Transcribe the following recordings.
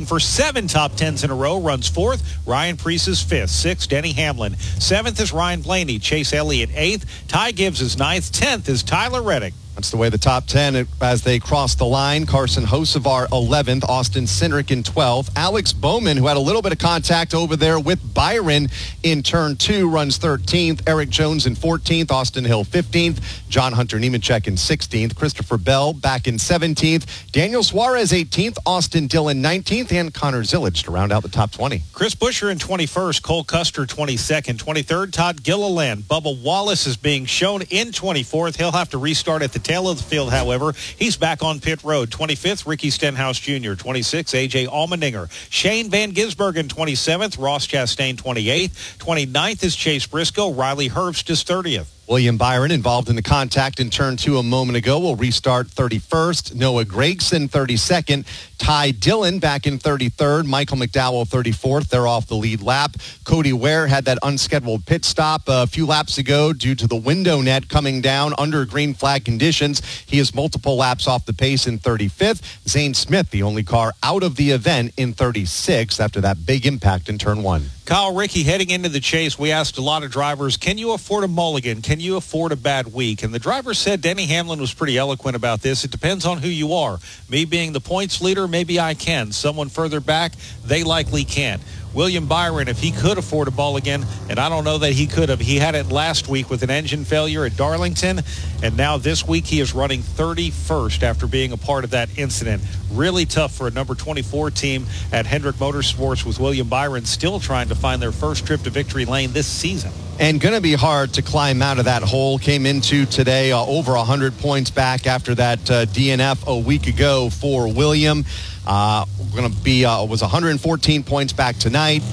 looking for 7 top 10s in a row, runs 4th. Ryan Preece is 5th. 6th, Denny Hamlin. 7th is Ryan Blaney. Chase Elliott 8th. Ty Gibbs is 9th. 10th is Tyler Reddick. That's the way the top 10 as they cross the line. Carson Hocevar 11th, Austin Cindric in 12th. Alex Bowman, who had a little bit of contact over there with Byron in turn 2, runs 13th. Eric Jones in 14th, Austin Hill 15th, John Hunter Nemechek in 16th, Christopher Bell back in 17th, Daniel Suarez 18th, Austin Dillon 19th, and Connor Zillage to round out the top 20. Chris Buescher in 21st, Cole Custer 22nd, 23rd, Todd Gilliland. Bubba Wallace is being shown in 24th. He'll have to restart at the tail of the field, however. He's back on pit road. 25th, Ricky Stenhouse Jr. 26th, A.J. Allmendinger. Shane Van Gisbergen 27th, Ross Chastain 28th. 29th is Chase Briscoe. Riley Herbst is 30th. William Byron, involved in the contact in turn 2 a moment ago, will restart 31st. Noah Gragson 32nd. Ty Dillon back in 33rd. Michael McDowell 34th. They're off the lead lap. Cody Ware had that unscheduled pit stop a few laps ago due to the window net coming down under green flag conditions. He is multiple laps off the pace in 35th. Zane Smith, the only car out of the event, in 36th after that big impact in turn 1. Kyle Rickey, heading into the chase, we asked a lot of drivers, can you afford a mulligan? Can you afford a bad week? And the driver said, Denny Hamlin was pretty eloquent about this. It depends on who you are. Me being the points leader, maybe I can. Someone further back, they likely can't. William Byron, if he could afford a mulligan, and I don't know that he could have. He had it last week with an engine failure at Darlington, and now this week he is running 31st after being a part of that incident. Really tough for a number 24 team at Hendrick Motorsports with William Byron still trying to find their first trip to victory lane this season. And going to be hard to climb out of that hole. Came into today over 100 points back after that DNF a week ago for William. Going to be was 114 points back tonight.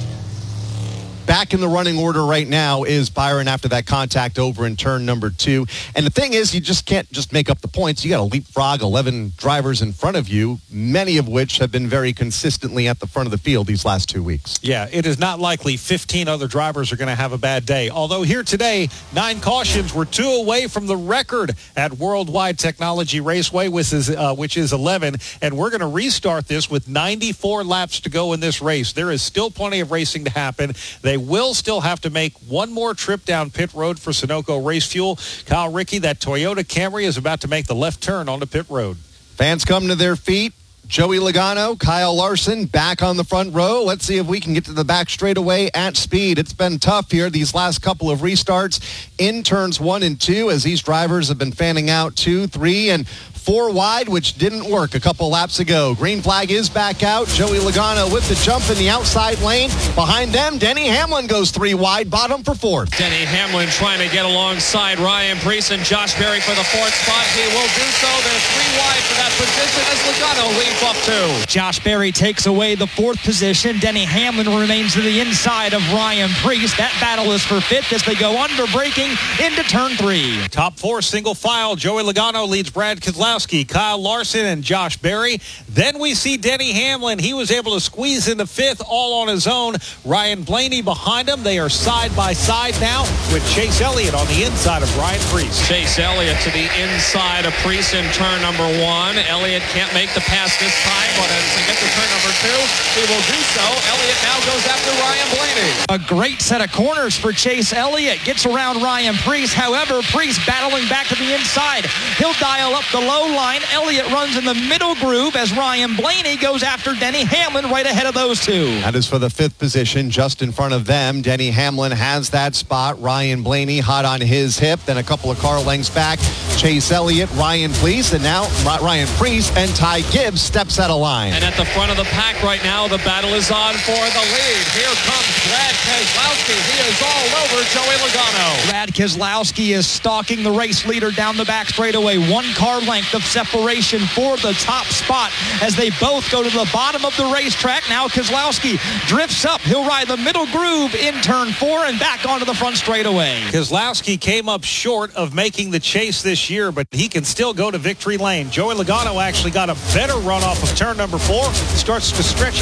Back in the running order right now is Byron after that contact over in turn number 2. And the thing is, you just can't just make up the points. You got to leapfrog 11 drivers in front of you, many of which have been very consistently at the front of the field these last 2 weeks. Yeah, it is not likely 15 other drivers are going to have a bad day. Although here today, 9 cautions were 2 away from the record at Worldwide Technology Raceway, which is 11. And we're going to restart this with 94 laps to go in this race. There is still plenty of racing to happen. They will still have to make one more trip down pit road for Sunoco Race Fuel. Kyle Rickey, that Toyota Camry is about to make the left turn onto pit road. Fans come to their feet. Joey Logano, Kyle Larson back on the front row. Let's see if we can get to the back straightaway at speed. It's been tough here these last couple of restarts in turns 1 and 2 as these drivers have been fanning out 2, 3, and 4 wide, which didn't work a couple laps ago. Green flag is back out. Joey Logano with the jump in the outside lane. Behind them, Denny Hamlin goes 3 wide, bottom for 4th. Denny Hamlin trying to get alongside Ryan Preece and Josh Berry for the 4th spot. He will do so. They're 3 wide for that position as Logano leads off 2. Josh Berry takes away the 4th position. Denny Hamlin remains to the inside of Ryan Preece. That battle is for 5th as they go under braking into turn 3. Top 4 single file. Joey Logano leads Brad Keselowski, Kyle Larson, and Josh Berry. Then we see Denny Hamlin. He was able to squeeze into 5th all on his own. Ryan Blaney behind him. They are side by side now with Chase Elliott on the inside of Ryan Preece. Chase Elliott to the inside of Preece in turn number 1. Elliott can't make the pass this time, but as he gets to turn number 2, he will do so. Elliott now goes after Ryan Blaney. A great set of corners for Chase Elliott. Gets around Ryan Preece. However, Preece battling back to the inside. He'll dial up the low line. Elliott runs in the middle groove as Ryan Blaney goes after Denny Hamlin right ahead of those 2. That is for the 5th position, just in front of them. Denny Hamlin has that spot. Ryan Blaney hot on his hip. Then a couple of car lengths back, Chase Elliott, Ryan Preece, and now Ryan Preece and Ty Gibbs steps out of line. And at the front of the pack right now, the battle is on for the lead. Here comes Brad Keselowski. He is all over Joey Logano. Brad Keselowski is stalking the race leader down the back straightaway. 1 car length of separation for the top spot as they both go to the bottom of the racetrack. Now Keselowski drifts up. He'll ride the middle groove in turn 4 and back onto the front straightaway. Keselowski came up short of making the chase this year, but he can still go to victory lane. Joey Logano actually got a better run off of turn number 4. Starts to stretch it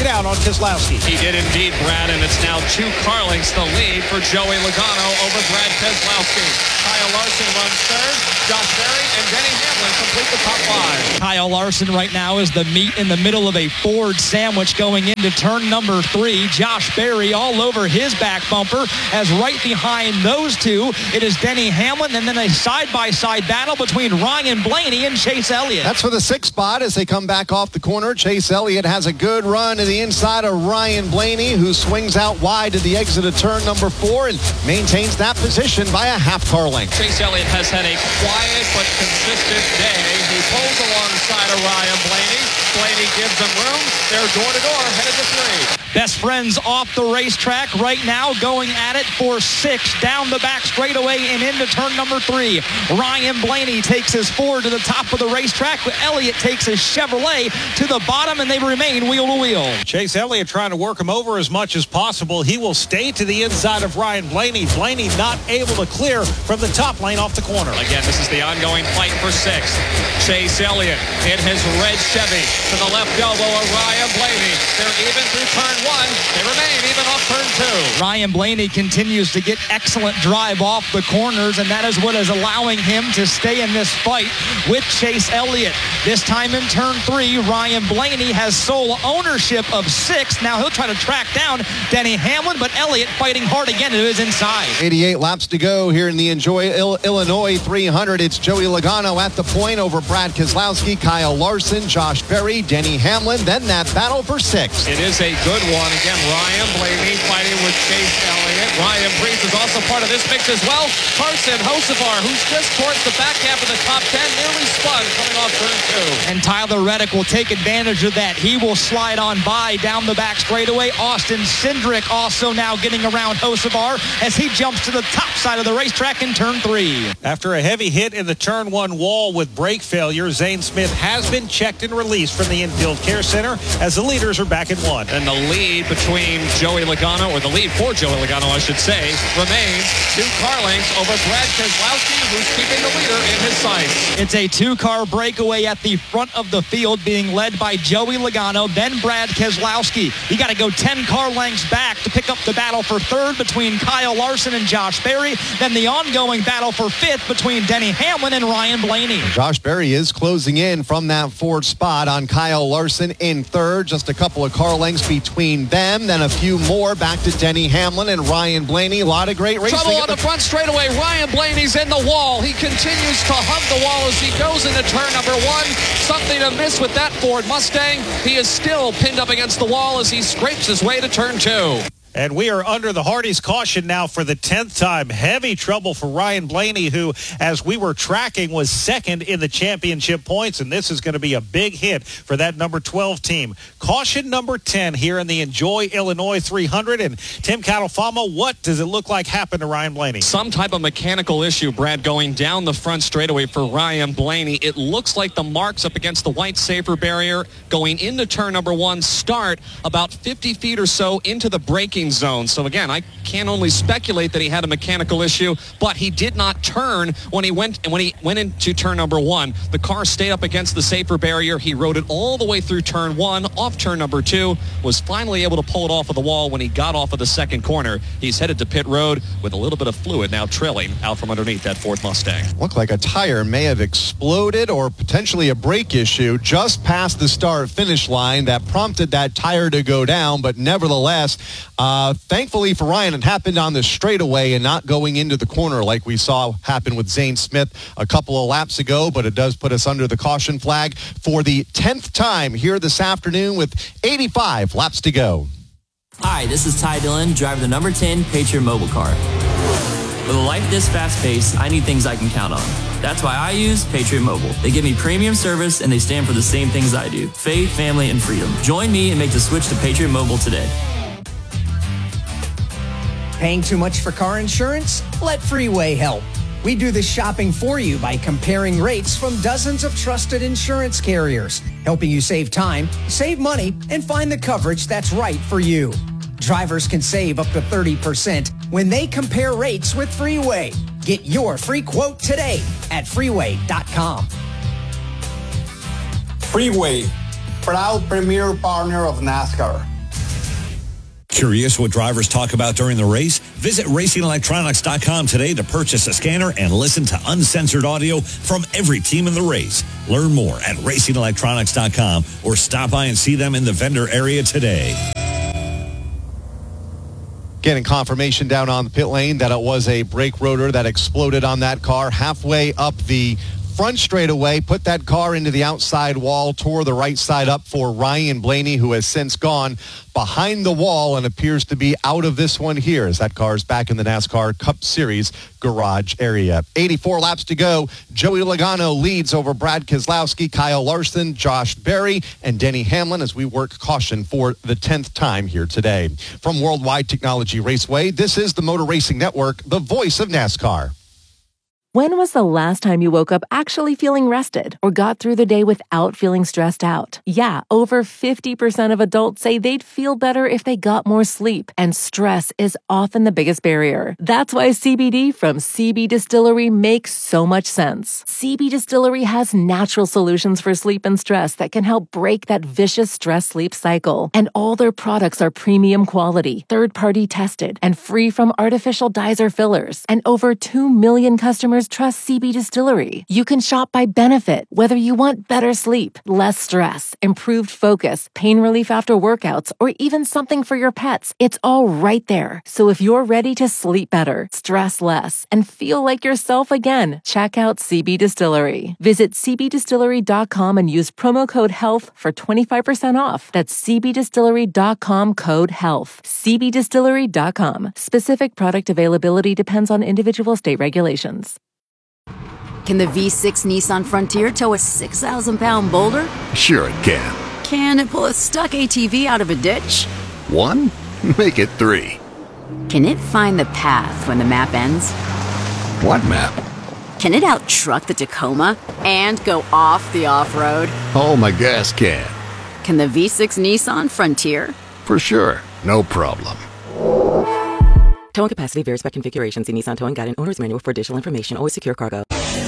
down on Keselowski. He did indeed, Brad, and it's now 2 car lengths the lead for Joey Logano over Brad Keselowski. Kyle Larson runs third. Josh Berry and Denny Hamlin complete the top 5. Kyle Larson right now is the meat in the middle of a Ford sandwich going into turn number 3. Josh Berry all over his back bumper, as right behind those two, it is Denny Hamlin, and then a side-by-side battle between Ryan Blaney and Chase Elliott. That's for the 6th spot as they come back off the corner. Chase Elliott has a good run to the inside of Ryan Blaney, who swings out wide to the exit of turn number 4 and maintains that position by a half car length. Chase Elliott has had a quiet but consistent day. He pulls alongside of Ryan Blaney. Blaney gives him room. They're door-to-door, headed to 3. Best friends off the racetrack right now, going at it for 6 down the back straightaway and into turn number 3. Ryan Blaney takes his Ford to the top of the racetrack. Elliott takes his Chevrolet to the bottom, and they remain wheel to wheel. Chase Elliott trying to work him over as much as possible. He will stay to the inside of Ryan Blaney. Blaney not able to clear from the top lane off the corner. Again, this is the ongoing fight for 6th. Chase Elliott in his red Chevy to the left elbow of Ryan Blaney. They're even through turn 1. They remain even off turn 2. Ryan Blaney continues to get excellent drive off the corners, and that is what is allowing him to stay in this fight with Chase Elliott. This time in turn 3, Ryan Blaney has sole ownership of 6. Now he'll try to track down Denny Hamlin, but Elliott fighting hard again to his inside. 88 laps to go here in the Enjoy Illinois 300. It's Joey Logano at the point over Brad Keselowski, Kyle Larson, Josh Berry, Denny Hamlin. Then that battle for 6. It is a good one. Again, Ryan Blaney fighting with Chase Elliott. Ryan Preece is also part of this mix as well. Carson Hocevar, who's just towards the back half of the top 10, nearly spun coming off turn 2. And Tyler Reddick will take advantage of that. He will slide on by down the back straightaway. Austin Cindric also now getting around Hocevar as he jumps to the top side of the racetrack in turn 3. After a heavy hit in the turn 1 wall with brake failure, Zane Smith has been checked and released from the infield care center as the leaders are back at 1. And the lead between Joey Logano, or the lead for Joey Logano, I should say, remains 2 car lengths over Brad Keselowski, who's keeping the leader in his sights. It's a 2-car breakaway at the front of the field being led by Joey Logano, then Brad Keselowski. You got to go 10 car lengths back to pick up the battle for 3rd between Kyle Larson and Josh Berry, then the ongoing battle for 5th between Denny Hamlin and Ryan Blaney. Josh Berry is closing in from that 4th spot on Kyle Larson in 3rd. Just a couple of car lengths between them, then a few more back to Denny Hamlin and Ryan Blaney. A lot of great racing. Trouble on the front straightaway. Ryan Blaney's in the wall. He continues to hug the wall as he goes into turn number 1. Something to miss with that Ford Mustang. He is still pinned up against the wall as he scrapes his way to turn 2. And we are under the Hardy's caution now for the 10th time. Heavy trouble for Ryan Blaney, who, as we were tracking, was 2nd in the championship points. And this is going to be a big hit for that number 12 team. Caution number 10 here in the Enjoy Illinois 300. And Tim Catalfama, what does it look like happened to Ryan Blaney? Some type of mechanical issue, Brad, going down the front straightaway for Ryan Blaney. It looks like the marks up against the white safer barrier going into turn number 1 start about 50 feet or so into the braking zone. So again, I can only speculate that he had a mechanical issue, but he did not turn when he went into turn number 1. The car stayed up against the safer barrier. He rode it all the way through turn 1, off turn number 2, was finally able to pull it off of the wall when he got off of the 2nd corner. He's headed to pit road with a little bit of fluid now trailing out from underneath that Ford Mustang. Looked like a tire may have exploded or potentially a brake issue just past the start-finish line that prompted that tire to go down, but nevertheless, thankfully for Ryan, it happened on the straightaway and not going into the corner like we saw happen with Zane Smith a couple of laps ago, but it does put us under the caution flag for the 10th time here this afternoon with 85 laps to go. Hi, this is Ty Dillon, driver of the number 10 Patriot Mobile car. With a life this fast-paced, I need things I can count on. That's why I use Patriot Mobile. They give me premium service and they stand for the same things I do: faith, family, and freedom. Join me and make the switch to Patriot Mobile today. Paying too much for car insurance? Let Freeway help. We do the shopping for you by comparing rates from dozens of trusted insurance carriers, helping you save time, save money, and find the coverage that's right for you. Drivers can save up to 30% when they compare rates with Freeway. Get your free quote today at freeway.com. Freeway, proud premier partner of NASCAR. Curious what drivers talk about during the race? Visit RacingElectronics.com today to purchase a scanner and listen to uncensored audio from every team in the race. Learn more at RacingElectronics.com or stop by and see them in the vendor area today. Getting confirmation down on the pit lane that it was a brake rotor that exploded on that car halfway up the front straightaway, put that car into the outside wall, tore the right side up for Ryan Blaney, who has since gone behind the wall and appears to be out of this one here as that car is back in the NASCAR Cup Series garage area. 84 laps to go. Joey Logano leads over Brad Keselowski, Kyle Larson, Josh Berry, and Denny Hamlin as we work caution for the 10th time here today. From Worldwide Technology Raceway, this is the Motor Racing Network, the voice of NASCAR. When was the last time you woke up actually feeling rested or got through the day without feeling stressed out? Yeah, over 50% of adults say they'd feel better if they got more sleep, and stress is often the biggest barrier. That's why CBD from CB Distillery makes so much sense. CB Distillery has natural solutions for sleep and stress that can help break that vicious stress-sleep cycle. And all their products are premium quality, third-party tested, and free from artificial dyes or fillers. And over 2 million customers trust CB Distillery. You can shop by benefit, whether you want better sleep, less stress, improved focus, pain relief after workouts, or even something for your pets. It's all right there. So if you're ready to sleep better, stress less, and feel like yourself again, check out CB Distillery. Visit cbdistillery.com and use promo code HEALTH for 25% off. That's cbdistillery.com code HEALTH. cbdistillery.com. Specific product availability depends on individual state regulations. Can the V6 Nissan Frontier tow a 6,000-pound boulder? Sure it can. Can it pull a stuck ATV out of a ditch? 1? Make it 3. Can it find the path when the map ends? What map? Can it out-truck the Tacoma and go off the off-road? Oh, my gas can. Can the V6 Nissan Frontier? For sure. No problem. Towing capacity varies by configuration. See Nissan Towing Guide and Owner's Manual for additional information. Always secure cargo.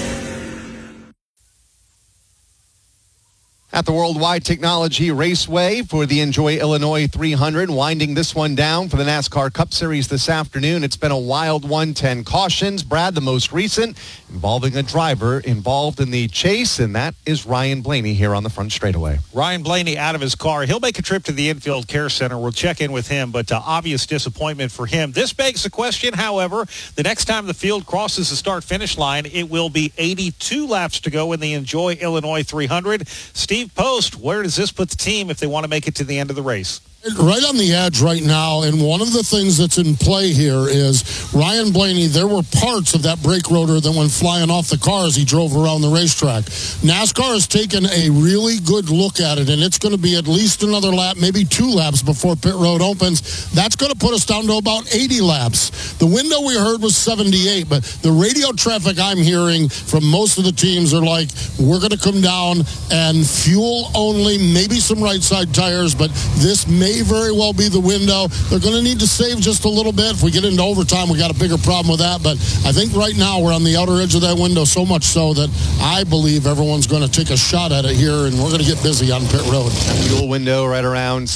At the Worldwide Technology Raceway for the Enjoy Illinois 300, winding this one down for the NASCAR Cup Series this afternoon. It's been a wild one, 10 cautions. Brad, the most recent, involving a driver involved in the chase, and that is Ryan Blaney here on the front straightaway. Ryan Blaney out of his car. He'll make a trip to the Infield Care Center. We'll check in with him, but obvious disappointment for him. This begs the question, however, the next time the field crosses the start-finish line, it will be 82 laps to go in the Enjoy Illinois 300. Steve Post, where does this put the team if they want to make it to the end of the race? Right on the edge right now, and one of the things that's in play here is Ryan Blaney. There were parts of that brake rotor that went flying off the car as he drove around the racetrack. NASCAR has taken a really good look at it, and it's going to be at least another lap, maybe 2 laps before pit road opens. That's going to put us down to about 80 laps. The window we heard was 78, but the radio traffic I'm hearing from most of the teams are like, we're going to come down and fuel only, maybe some right side tires, but this may very well be the window. They're going to need to save just a little bit. If we get into overtime, we got a bigger problem with that. But I think right now we're on the outer edge of that window, so much so that I believe everyone's going to take a shot at it here, and we're going to get busy on pit road. Fuel window right around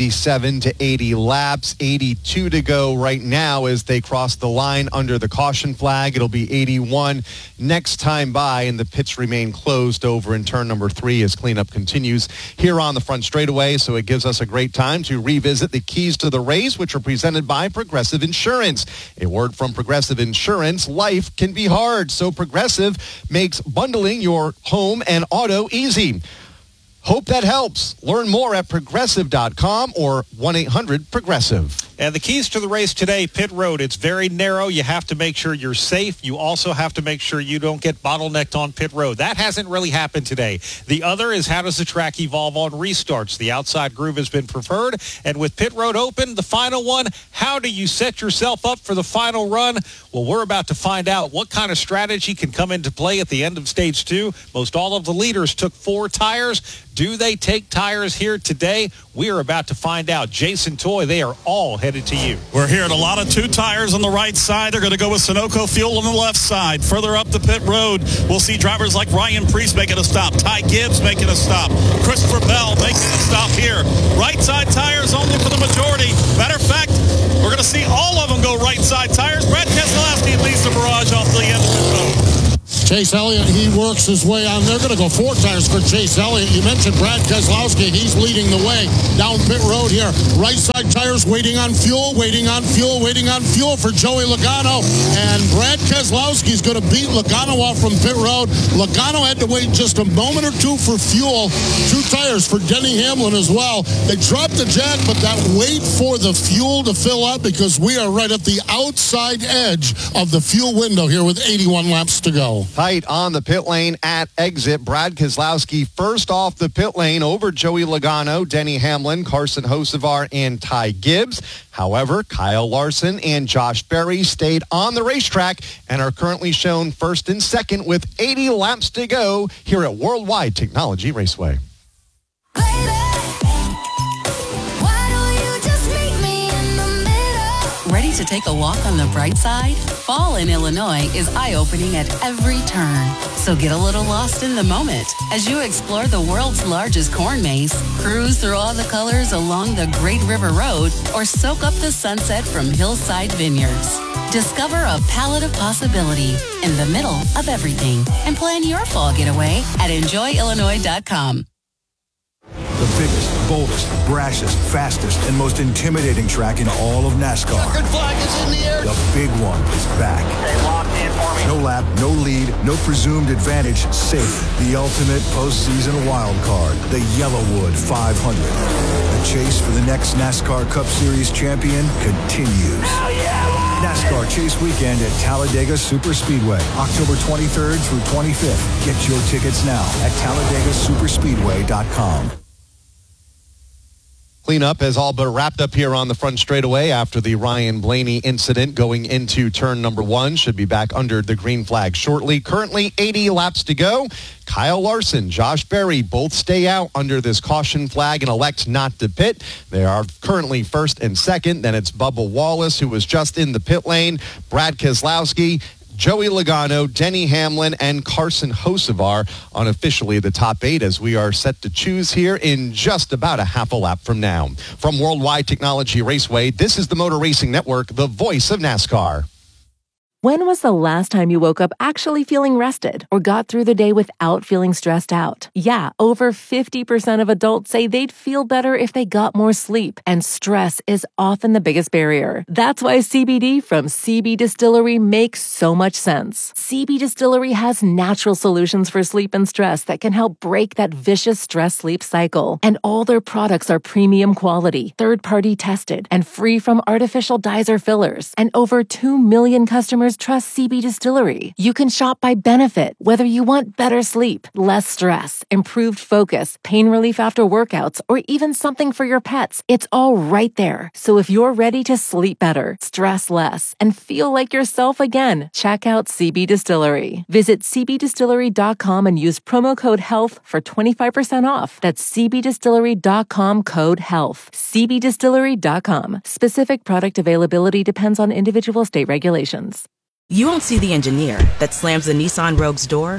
77 to 80 laps. 82 to go right now as they cross the line under the caution flag. It'll be 81 next time by, and the pits remain closed over in turn number 3 as cleanup continues here on the front straightaway. So it gives us a great time to revisit the keys to the race, which are presented by Progressive Insurance. A word from Progressive Insurance: life can be hard, so Progressive makes bundling your home and auto easy. Hope that helps. Learn more at progressive.com or 1-800-PROGRESSIVE. And the keys to the race today, pit road. It's very narrow. You have to make sure you're safe. You also have to make sure you don't get bottlenecked on pit road. That hasn't really happened today. The other is, how does the track evolve on restarts? The outside groove has been preferred. And with pit road open, the final one, how do you set yourself up for the final run? Well, we're about to find out what kind of strategy can come into play at the end of stage 2. Most all of the leaders took 4 tires. Do they take tires here today? We are about to find out. Jason Toy, they are all headed to you. We're here at a lot of 2 tires on the right side. They're going to go with Sunoco fuel on the left side. Further up the pit road, we'll see drivers like Ryan Preece making a stop. Ty Gibbs making a stop. Christopher Bell making a stop here. Right side tires only for the majority. Matter of fact, Chase Elliott, he works his way on. They're going to go 4 tires for Chase Elliott. You mentioned Brad Keselowski. He's leading the way down pit road here. Right side tires waiting on fuel for Joey Logano. And Brad Keselowski's going to beat Logano off from pit road. Logano had to wait just a moment or two for fuel. 2 tires for Denny Hamlin as well. They dropped the jack, but that wait for the fuel to fill up because we are right at the outside edge of the fuel window here with 81 laps to go. Tight on the pit lane at exit. Brad Keselowski first off the pit lane over Joey Logano, Denny Hamlin, Carson Hocevar, and Ty Gibbs. However, Kyle Larson and Josh Berry stayed on the racetrack and are currently shown first and second with 80 laps to go here at Worldwide Technology Raceway. Ready to take a walk on the bright side? Fall in Illinois is eye-opening at every turn. So get a little lost in the moment as you explore the world's largest corn maze, cruise through all the colors along the Great River Road, or soak up the sunset from Hillside Vineyards. Discover a palette of possibility in the middle of everything and plan your fall getaway at enjoyillinois.com. The biggest, boldest, brashest, fastest, and most intimidating track in all of NASCAR. Checkered flag is in the air. The big one is back. Stay locked in for me. No lap, no lead, no presumed advantage, safe. The ultimate postseason wild card, the Yellowwood 500. The chase for the next NASCAR Cup Series champion continues. Hell yeah! NASCAR Chase Weekend at Talladega Superspeedway, October 23rd through 25th. Get your tickets now at TalladegaSuperspeedway.com. Cleanup has all but wrapped up here on the front straightaway after the Ryan Blaney incident going into turn number 1. Should be back under the green flag shortly. Currently 80 laps to go. Kyle Larson, Josh Berry both stay out under this caution flag and elect not to pit. They are currently first and second. Then it's Bubba Wallace, who was just in the pit lane, Brad Keselowski, Joey Logano, Denny Hamlin, and Carson Hocevar unofficially the top 8 as we are set to choose here in just about a half a lap from now. From Worldwide Technology Raceway, this is the Motor Racing Network, the voice of NASCAR. When was the last time you woke up actually feeling rested or got through the day without feeling stressed out? Yeah, over 50% of adults say they'd feel better if they got more sleep, and stress is often the biggest barrier. That's why CBD from CB Distillery makes so much sense. CB Distillery has natural solutions for sleep and stress that can help break that vicious stress-sleep cycle. And all their products are premium quality, third-party tested, and free from artificial dyes or fillers. And over 2 million customers trust CB Distillery. You can shop by benefit, whether you want better sleep, less stress, improved focus, pain relief after workouts, or even something for your pets. It's all right there. So if you're ready to sleep better, stress less, and feel like yourself again, check out CB Distillery. Visit cbdistillery.com and use promo code HEALTH for 25% off. That's cbdistillery.com code HEALTH. cbdistillery.com. Specific product availability depends on individual state regulations. You won't see the engineer that slams the Nissan Rogue's door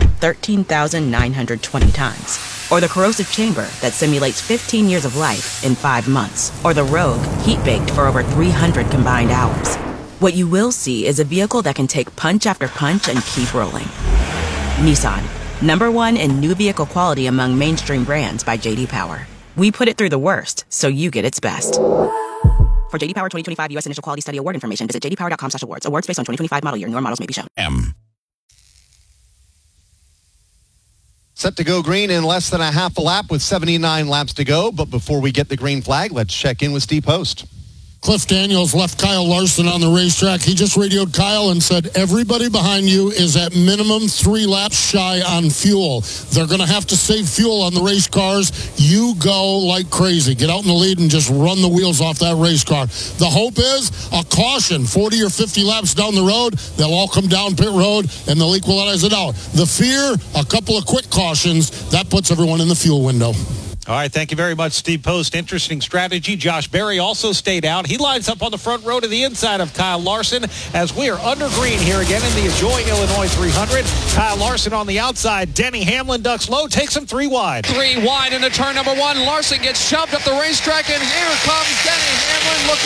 13,920 times. Or the corrosive chamber that simulates 15 years of life in 5 months. Or the Rogue heat-baked for over 300 combined hours. What you will see is a vehicle that can take punch after punch and keep rolling. Nissan, #1 in new vehicle quality among mainstream brands by J.D. Power. We put it through the worst, so you get its best. For J.D. Power 2025 U.S. Initial Quality Study Award information, visit jdpower.com/awards. Awards based on 2025 model year. Newer models may be shown. Set to go green in less than a half a lap with 79 laps to go. But before we get the green flag, let's check in with Steve Post. Cliff Daniels left Kyle Larson on the racetrack. He just radioed Kyle and said, everybody behind you is at minimum 3 laps shy on fuel. They're going to have to save fuel on the race cars. You go like crazy. Get out in the lead and just run the wheels off that race car. The hope is a caution, 40 or 50 laps down the road. They'll all come down pit road and they'll equalize it out. The fear, a couple of quick cautions, that puts everyone in the fuel window. All right, thank you very much, Steve Post. Interesting strategy. Josh Berry also stayed out. He lines up on the front row to the inside of Kyle Larson as we are under green here again in the Enjoy Illinois 300. Kyle Larson on the outside. Denny Hamlin ducks low, takes him 3 wide. 3 wide into turn number 1. Larson gets shoved up the racetrack, and here comes Denny Hamlin looking for the lead.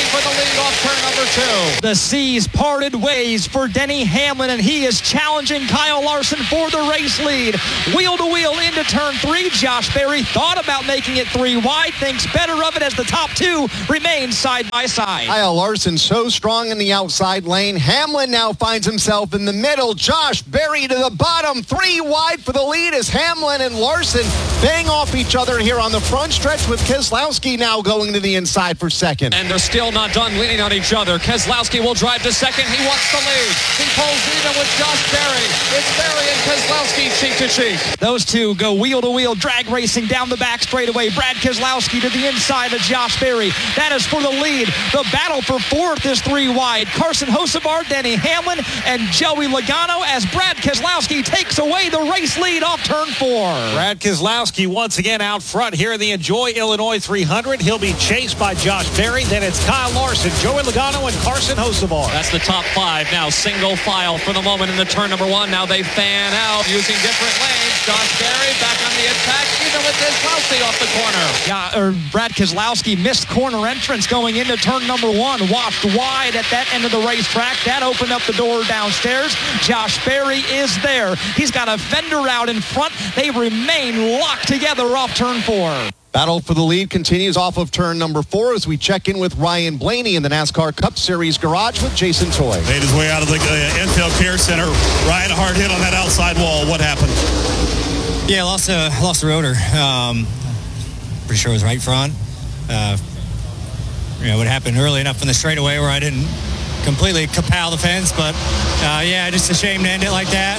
lead off turn number 2. The seas parted ways for Denny Hamlin, and he is challenging Kyle Larson for the race lead. Wheel to wheel into turn 3. Josh Berry thought about making it 3 wide, thinks better of it as the top 2 remain side by side. Kyle Larson so strong in the outside lane. Hamlin now finds himself in the middle. Josh Berry to the bottom. 3 wide for the lead as Hamlin and Larson bang off each other here on the front stretch, with Keselowski now going to the inside for second. And they're still not done leaning on each other. Keselowski will drive to second. He wants the lead. He pulls even with Josh Berry. It's Berry and Keselowski cheek to cheek. Those two go wheel to wheel, drag racing down the back straightaway. Brad Keselowski to the inside of Josh Berry. That is for the lead. The battle for fourth is 3 wide. Carson Hocevar, Denny Hamlin, and Joey Logano as Brad Keselowski takes away the race lead off turn 4. Brad Keselowski once again out front here in the Enjoy Illinois 300. He'll be chased by Josh Berry. Then it's Kyle Larson, Joey Logano, and Carson Hocevar. That's the top 5 now, single file for the moment in the turn number 1. Now they fan out using different lanes. Josh Berry back on the attack, even with Keselowski off the corner. Brad Keselowski missed corner entrance going into turn number 1, washed wide at that end of the racetrack. That opened up the door downstairs. Josh Berry is there. He's got a fender out in front. They remain locked together off turn 4. Battle for the lead continues off of turn number 4 as we check in with Ryan Blaney in the NASCAR Cup Series garage with Jason Toy. Made his way out of the infield care center. Ryan, a hard hit on that outside wall. What happened? Yeah, lost the rotor. Pretty sure it was right front. What happened early enough in the straightaway where I didn't completely kapow the fence, but just a shame to end it like that.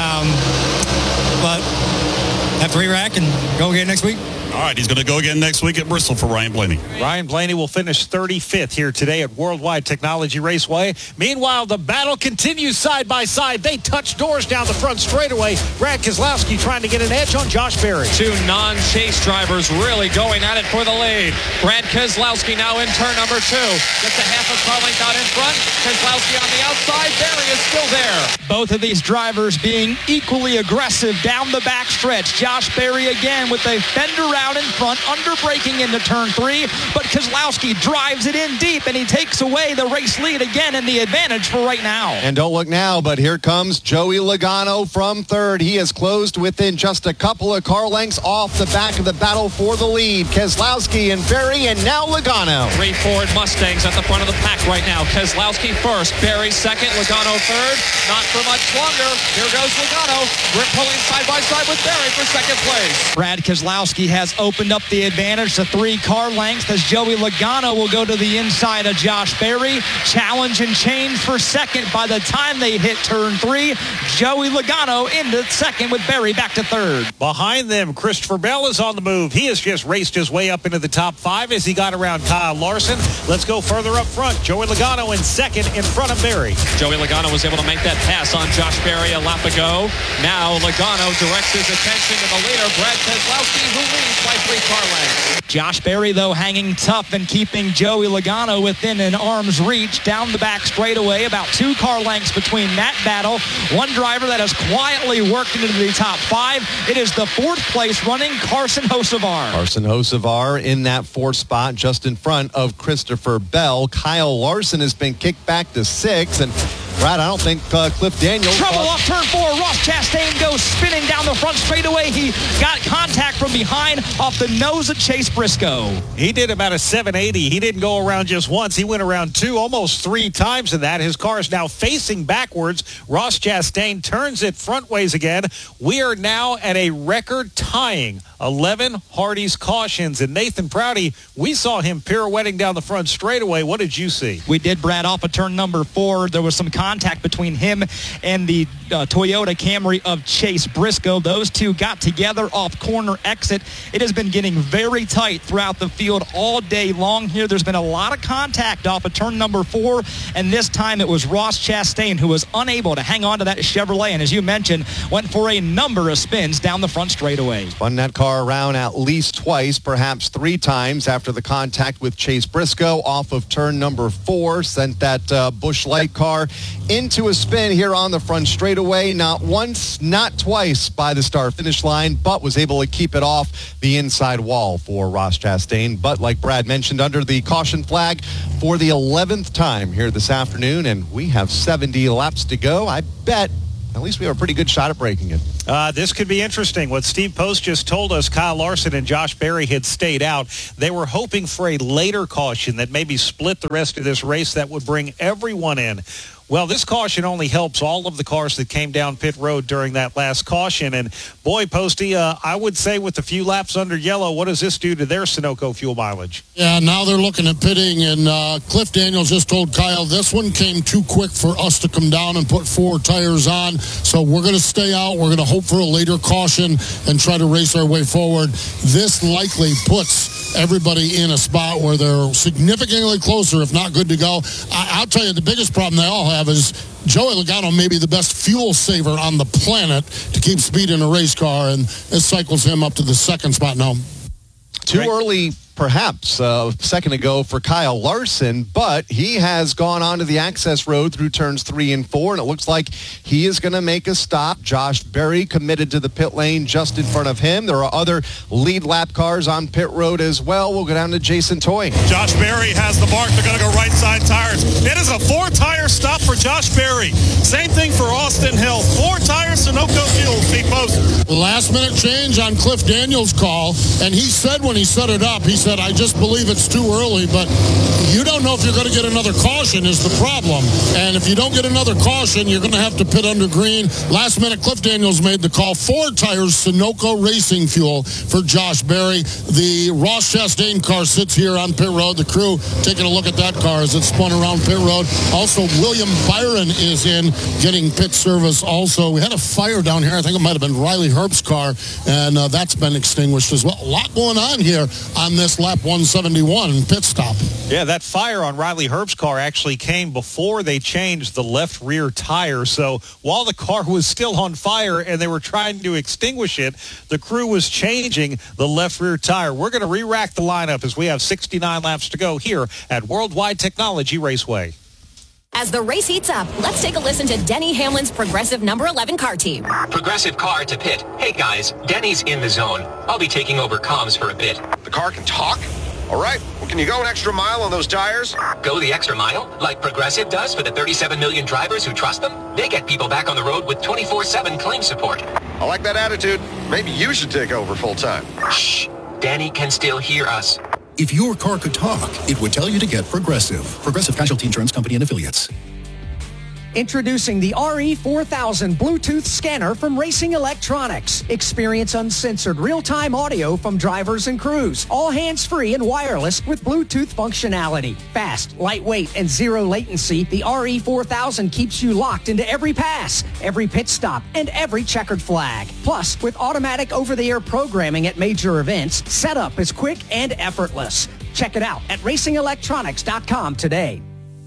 But have to re-rack and go again next week. All right, he's going to go again next week at Bristol for Ryan Blaney. Ryan Blaney will finish 35th here today at Worldwide Technology Raceway. Meanwhile, the battle continues side by side. They touch doors down the front straightaway. Brad Keselowski trying to get an edge on Josh Berry. 2 non-chase drivers really going at it for the lead. Brad Keselowski now in turn number 2. Gets a half a car length out in front. Keselowski on the outside. Berry is still there. Both of these drivers being equally aggressive down the back stretch. Josh Berry again with a fender out in front, under braking into turn 3, but Keselowski drives it in deep, and he takes away the race lead again and the advantage for right now. And don't look now, but here comes Joey Logano from third. He is closed within just a couple of car lengths off the back of the battle for the lead. Keselowski and Berry, and now Logano. 3 Ford Mustangs at the front of the pack right now. Keselowski first, Berry second, Logano third. Not for much longer. Here goes Logano. We're pulling side by side with Berry for second place. Brad Keselowski has opened up the advantage to 3 car lengths as Joey Logano will go to the inside of Josh Berry. Challenge and change for second by the time they hit turn 3. Joey Logano into second with Berry back to third. Behind them, Christopher Bell is on the move. He has just raced his way up into the top 5 as he got around Kyle Larson. Let's go further up front. Joey Logano in second in front of Berry. Joey Logano was able to make that pass on Josh Berry a lap ago. Now Logano directs his attention to the leader, Brad Keselowski, who leads by 3 car lengths. Josh Berry, though, hanging tough and keeping Joey Logano within an arm's reach down the back straightaway. About 2 car lengths between that battle. One driver that has quietly worked into the top 5. It is the 4th place running Carson Hocevar. Carson Hocevar in that 4th spot just in front of Christopher Bell. Kyle Larson has been kicked back to 6, and Brad, I don't think Cliff Daniels... Trouble off turn 4. Ross Chastain goes spinning down the front straightaway. He got contact from behind off the nose of Chase Briscoe. He did about a 780. He didn't go around just once. He went around 2, almost 3 times in that. His car is now facing backwards. Ross Chastain turns it frontways again. We are now at a record-tying 11 Hardee's cautions. And Nathan Prouty, we saw him pirouetting down the front straightaway. What did you see? We did, Brad, off of turn number 4. There was some contact between him and the Toyota Camry of Chase Briscoe. Those two got together off corner exit. It has been getting very tight throughout the field all day long here. There's been a lot of contact off of turn number 4, and this time it was Ross Chastain who was unable to hang on to that Chevrolet, and as you mentioned, went for a number of spins down the front straightaway. Spun that car around at least twice, perhaps 3 times after the contact with Chase Briscoe off of turn number 4. Sent that Busch Light car into a spin here on the front straightaway. Not once, not twice by the start-finish line, but was able to keep it off the inside wall for Ross Chastain. But like Brad mentioned, under the caution flag for the 11th time here this afternoon, and we have 70 laps to go. I bet at least we have a pretty good shot at breaking it. This could be interesting. What Steve Post just told us, Kyle Larson and Josh Berry had stayed out. They were hoping for a later caution that maybe split the rest of this race that would bring everyone in. Well, this caution only helps all of the cars that came down pit road during that last caution. And boy, Posty, I would say with a few laps under yellow, what does this do to their Sunoco fuel mileage? Yeah, now they're looking at pitting, and Cliff Daniels just told Kyle, this one came too quick for us to come down and put 4 tires on. So we're going to stay out. We're going to hope for a later caution and try to race our way forward. This likely puts everybody in a spot where they're significantly closer, if not good to go. I'll tell you, the biggest problem they all have is Joey Logano may be the best fuel saver on the planet to keep speed in a race car, and this cycles him up to the second spot now. Too early, perhaps, a second ago for Kyle Larson, but he has gone onto the access road through turns 3 and 4, and it looks like he is going to make a stop. Josh Berry committed to the pit lane just in front of him. There are other lead lap cars on pit road as well. We'll go down to Jason Toy. Josh Berry has the mark. They're going to go right side tires. It is a 4-tire stop for Josh Berry. Same thing for Austin Hill. 4 tires, Sunoco fuel, Steve Post. Last minute change on Cliff Daniels' call, and he said when he set it up, he said, I just believe it's too early, but you don't know if you're going to get another caution is the problem. And if you don't get another caution, you're going to have to pit under green. Last minute, Cliff Daniels made the call. 4 tires, Sunoco racing fuel for Josh Berry. The Ross Chastain car sits here on pit road. The crew taking a look at that car as it spun around pit road. Also, William Byron is in getting pit service also. We had a fire down here. I think it might have been Riley Herbst's car, and that's been extinguished as well. A lot going on here on this lap 171 pit stop. Yeah, that fire on Riley Herbst's car actually came before they changed the left rear tire. So while the car was still on fire and they were trying to extinguish it, the crew was changing the left rear tire. We're going to re-rack the lineup as we have 69 laps to go here at Worldwide Technology Raceway. As the race heats up, let's take a listen to Denny Hamlin's Progressive number 11 car team. Progressive car to pit. Hey guys, Denny's in the zone. I'll be taking over comms for a bit. The car can talk? All right, well, can you go an extra mile on those tires? Go the extra mile? Like Progressive does for the 37 million drivers who trust them? They get people back on the road with 24/7 claim support. I like that attitude. Maybe you should take over full time. Shh, Danny can still hear us. If your car could talk, it would tell you to get Progressive. Progressive Casualty Insurance Company and Affiliates. Introducing the RE4000 Bluetooth scanner from Racing Electronics. Experience uncensored real-time audio from drivers and crews. All hands-free and wireless with Bluetooth functionality. Fast, lightweight, and zero latency, the RE4000 keeps you locked into every pass, every pit stop, and every checkered flag. Plus, with automatic over-the-air programming at major events, setup is quick and effortless. Check it out at racingelectronics.com today.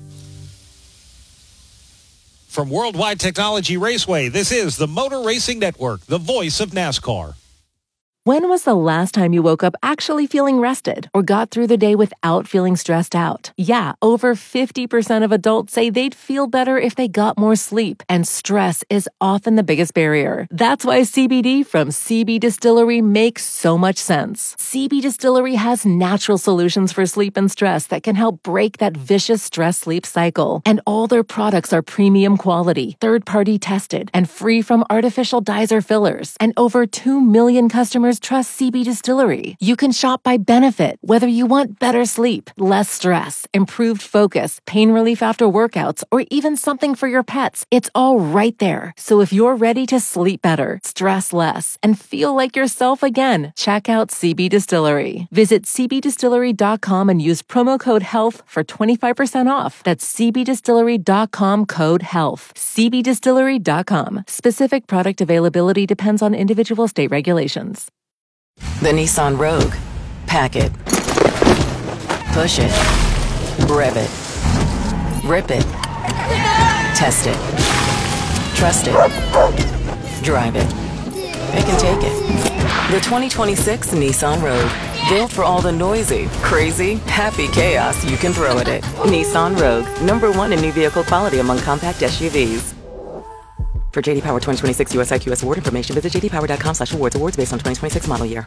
From Worldwide Technology Raceway, this is the Motor Racing Network, the voice of NASCAR. When was the last time you woke up actually feeling rested or got through the day without feeling stressed out? Yeah, over 50% of adults say they'd feel better if they got more sleep, and stress is often the biggest barrier. That's why CBD from CB Distillery makes so much sense. CB Distillery has natural solutions for sleep and stress that can help break that vicious stress-sleep cycle. And all their products are premium quality, third-party tested, and free from artificial dyes or fillers. And over 2 million customers trust CB Distillery. You can shop by benefit, whether you want better sleep, less stress, improved focus, pain relief after workouts, or even something for your pets. It's all right there. So if you're ready to sleep better, stress less, and feel like yourself again, check out CB Distillery. Visit cbdistillery.com and use promo code HEALTH for 25% off. That's cbdistillery.com code HEALTH. cbdistillery.com. Specific product availability depends on individual state regulations. The Nissan Rogue. Pack it. Push it. Rev it. Rip it. Test it. Trust it. Drive it. It can take it. The 2026 Nissan Rogue. Built for all the noisy, crazy, happy chaos you can throw at it. Nissan Rogue, #1 in new vehicle quality among compact SUVs. For JD Power 2026 US IQS award information, visit jdpower.com/awards. Awards based on 2026 model year.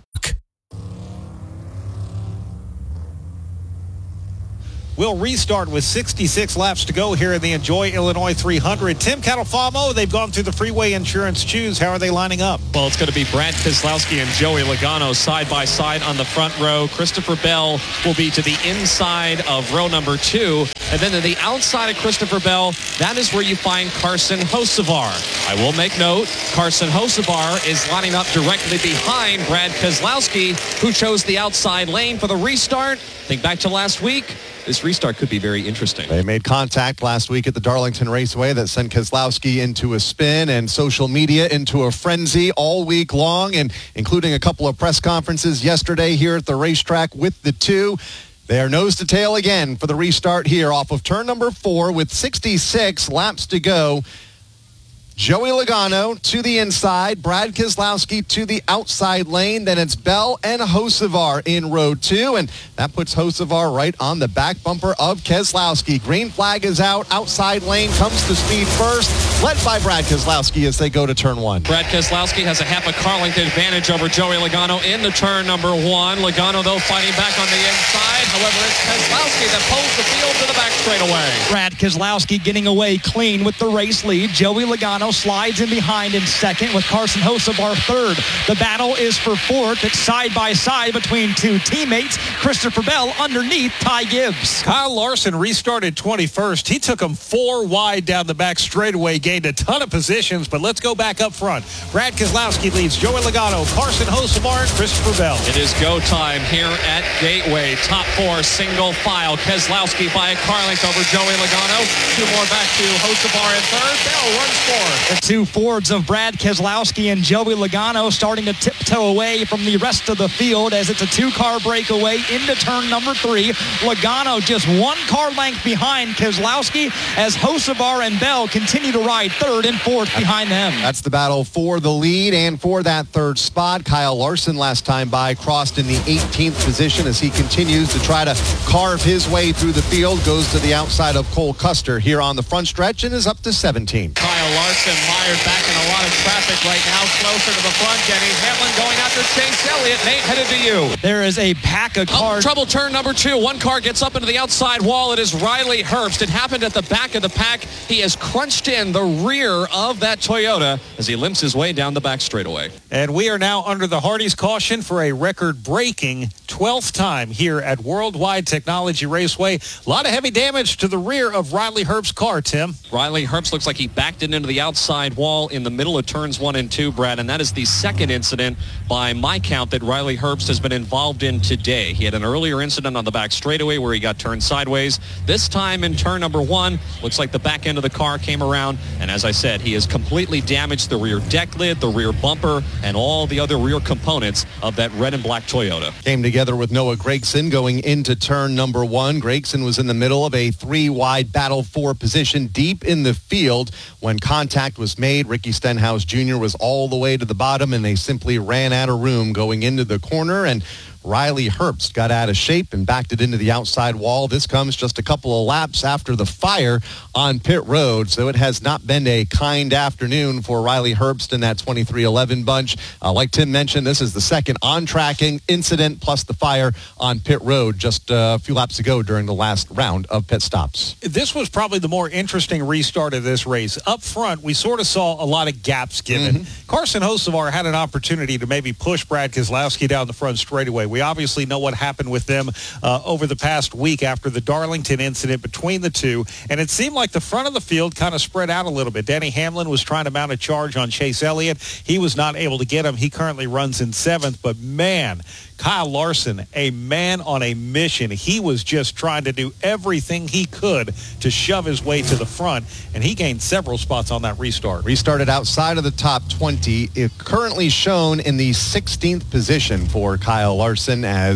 We'll restart with 66 laps to go here in the Enjoy Illinois 300. Tim Catalfamo, they've gone through the Freeway Insurance Choose. How are they lining up? Well, it's going to be Brad Keselowski and Joey Logano side by side on the front row. Christopher Bell will be to the inside of row number 2. And then to the outside of Christopher Bell, that is where you find Carson Hocevar. I will make note, Carson Hocevar is lining up directly behind Brad Keselowski, who chose the outside lane for the restart. Think back to last week. This restart could be very interesting. They made contact last week at the Darlington Raceway that sent Keselowski into a spin and social media into a frenzy all week long, and including a couple of press conferences yesterday here at the racetrack with the two. They are nose to tail again for the restart here off of turn number 4 with 66 laps to go. Joey Logano to the inside, Brad Keselowski to the outside lane. Then it's Bell and Hocevar in row 2, and that puts Hocevar right on the back bumper of Keselowski. Green flag is out. Outside lane comes to speed first, led by Brad Keselowski as they go to turn 1. Brad Keselowski has a half a car length advantage over Joey Logano into turn number 1. Logano, though, fighting back on the inside. However, it's Keselowski that pulls the field to the back straightaway. Brad Keselowski getting away clean with the race lead. Joey Logano slides in behind in second with Carson Hocevar third. The battle is for fourth. It's side by side between two teammates. Christopher Bell underneath Ty Gibbs. Kyle Larson restarted 21st. He took him 4 wide down the back straightaway, gained a ton of positions, but let's go back up front. Brad Keselowski leads Joey Logano, Carson Hocevar, and Christopher Bell. It is go time here at Gateway. Top 4 single file. Keselowski by a car length over Joey Logano. 2 more back to Hocevar in third. Bell runs fourth. The two Fords of Brad Keselowski and Joey Logano starting to tiptoe away from the rest of the field as it's a 2-car breakaway into turn number 3. Logano just 1 car length behind Keselowski as Hocevar and Bell continue to ride third and fourth behind them. That's the battle for the lead and for that third spot. Kyle Larson last time by crossed in the 18th position as he continues to try to carve his way through the field. Goes to the outside of Cole Custer here on the front stretch and is up to 17. Kyle Larson mired back in a lot of traffic right now, closer to the front. Denny Hamlin going after Chase Elliott. Nate, headed to you. There is a pack of cars. Trouble turn number 2. 1 car gets up into the outside wall. It is Riley Herbst. It happened at the back of the pack. He has crunched in the rear of that Toyota as he limps his way down the back straightaway. And we are now under the Hardee's caution for a record-breaking 12th time here at Worldwide Technology Raceway. A lot of heavy damage to the rear of Riley Herbst's car, Tim. Riley Herbst looks like he backed it into the outside wall in the middle of turns 1 and 2, Brad, and that is the second incident by my count that Riley Herbst has been involved in today. He had an earlier incident on the back straightaway where he got turned sideways. This time in turn number 1, looks like the back end of the car came around, and as I said, he has completely damaged the rear deck lid, the rear bumper, and all the other rear components of that red and black Toyota. Came together with Noah Gragson going into turn number 1. Gragson was in the middle of a 3-wide battle for position deep in the field when contact was made. Ricky Stenhouse Jr. was all the way to the bottom, and they simply ran out of room going into the corner, and Riley Herbst got out of shape and backed it into the outside wall. This comes just a couple of laps after the fire on pit road, so it has not been a kind afternoon for Riley Herbst and that 2311 bunch. Like Tim mentioned, this is the second on-track incident plus the fire on pit road just a few laps ago during the last round of pit stops. This was probably the more interesting restart of this race. Up front, we sort of saw a lot of gaps given. Carson Hocevar had an opportunity to maybe push Brad Keselowski down the front straightaway. We obviously know what happened with them over the past week after the Darlington incident between the two, and it seemed like the front of the field kind of spread out a little bit. Denny Hamlin was trying to mount a charge on Chase Elliott. He was not able to get him. He currently runs in 7th, but man, Kyle Larson, a man on a mission. He was just trying to do everything he could to shove his way to the front, and he gained several spots on that restart. Restarted outside of the top 20. It currently shown in the 16th position for Kyle Larson as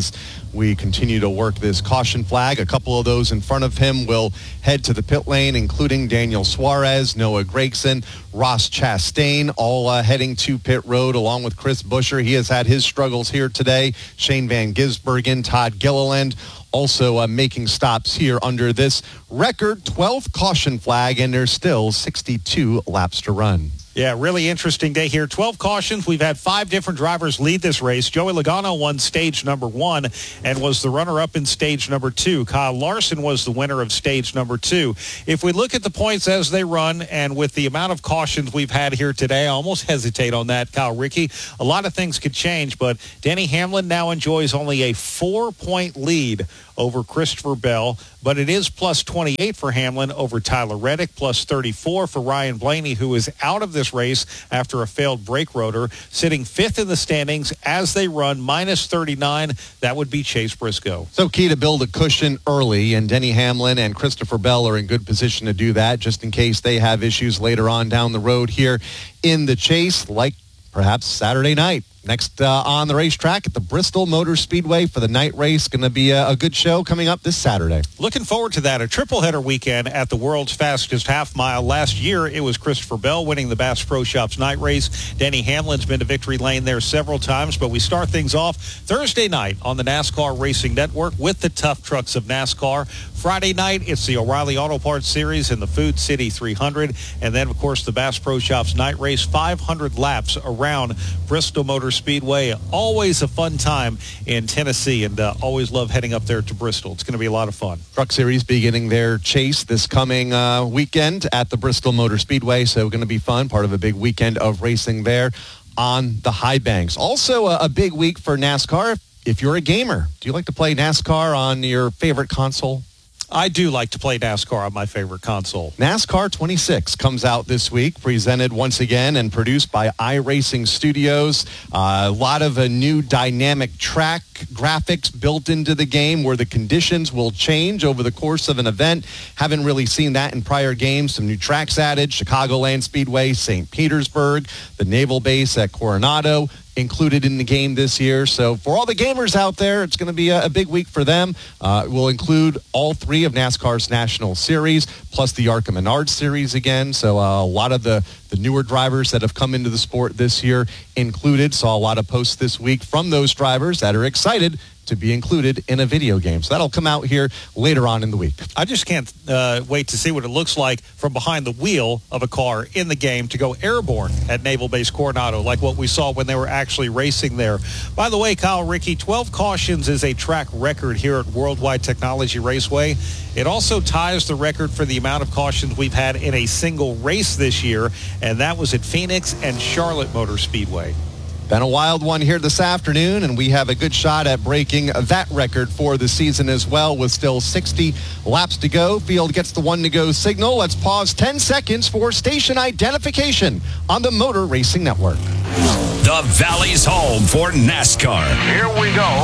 we continue to work this caution flag. A couple of those in front of him will head to the pit lane, including Daniel Suarez, Noah Gragson, Ross Chastain, all heading to pit road along with Chris Buescher. He has had his struggles here today. Shane Van Gisbergen, Todd Gilliland, also making stops here under this record 12th caution flag, and there's still 62 laps to run. Yeah, really interesting day here. 12 cautions. We've had 5 different drivers lead this race. Joey Logano won stage number 1 and was the runner-up in stage number 2. Kyle Larson was the winner of stage number 2. If we look at the points as they run, and with the amount of cautions we've had here today, I almost hesitate on that, Kyle Rickey. A lot of things could change, but Denny Hamlin now enjoys only a 4-point lead over Christopher Bell, but it is plus 28 for Hamlin over Tyler Reddick, plus 34 for Ryan Blaney, who is out of this race after a failed brake rotor, sitting 5th in the standings as they run, minus 39. That would be Chase Briscoe. So key to build a cushion early, and Denny Hamlin and Christopher Bell are in good position to do that, just in case they have issues later on down the road here in the chase, like perhaps Saturday night. Next on the racetrack at the Bristol Motor Speedway for the night race. Going to be a good show coming up this Saturday. Looking forward to that. A triple-header weekend at the world's fastest half-mile. Last year, it was Christopher Bell winning the Bass Pro Shops night race. Denny Hamlin's been to victory lane there several times, but we start things off Thursday night on the NASCAR Racing Network with the tough trucks of NASCAR. Friday night, it's the O'Reilly Auto Parts Series and the Food City 300. And then, of course, the Bass Pro Shops night race, 500 laps around Bristol Motor Speedway. Always a fun time in Tennessee, and always love heading up there to Bristol. It's going to be a lot of fun. Truck Series beginning their chase this coming weekend at the Bristol Motor Speedway, so going to be fun. Part of a big weekend of racing there on the high banks. Also a big week for NASCAR. If you're a gamer, do you like to play NASCAR on your favorite console? I do like to play NASCAR on my favorite console. NASCAR 26 comes out this week, presented once again and produced by iRacing Studios. A lot of a new dynamic track graphics built into the game where the conditions will change over the course of an event. Haven't really seen that in prior games. Some new tracks added: Chicagoland Speedway, St. Petersburg, the Naval Base at Coronado, included in the game this year. So for all the gamers out there, it's going to be a big week for them. It will include all 3 of NASCAR's National Series, plus the ARCA Menard Series again. So a lot of the newer drivers that have come into the sport this year included. Saw a lot of posts this week from those drivers that are excited to be included in a video game. So that'll come out here later on in the week. I just can't wait to see what it looks like from behind the wheel of a car in the game to go airborne at Naval Base Coronado, like what we saw when they were actually racing there. By the way, Kyle Rickey, 12 cautions is a track record here at Worldwide Technology Raceway. It also ties the record for the amount of cautions we've had in a single race this year, and that was at Phoenix and Charlotte Motor Speedway. Been a wild one here this afternoon, and we have a good shot at breaking that record for the season as well, with still 60 laps to go. Field gets the 1-to-go signal. Let's pause 10 seconds for station identification on the Motor Racing Network. The Valley's home for NASCAR. Here we go.